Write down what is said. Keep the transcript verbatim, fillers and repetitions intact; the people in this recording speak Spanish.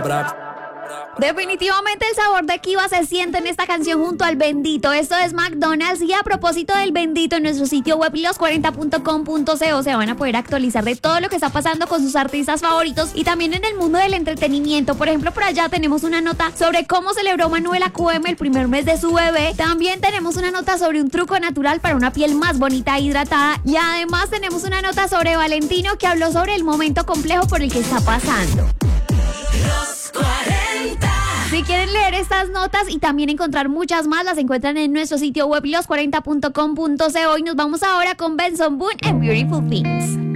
bra. Definitivamente el sabor de Kiva se siente en esta canción junto al Bendito. Esto es McDonald's. Y a propósito del Bendito, en nuestro sitio web los cuarenta punto com punto co se van a poder actualizar de todo lo que está pasando con sus artistas favoritos y también en el mundo del entretenimiento. Por ejemplo, por allá tenemos una nota sobre cómo celebró Manuela Q M el primer mes de su bebé. También tenemos una nota sobre un truco natural para una piel más bonita e hidratada. Y además tenemos una nota sobre Valentino, que habló sobre el momento complejo por el que está pasando. Los cuarenta. Si quieren leer estas notas y también encontrar muchas más, las encuentran en nuestro sitio web los cuarenta punto com punto co. Y nos vamos ahora con Benson Boone en Beautiful Things.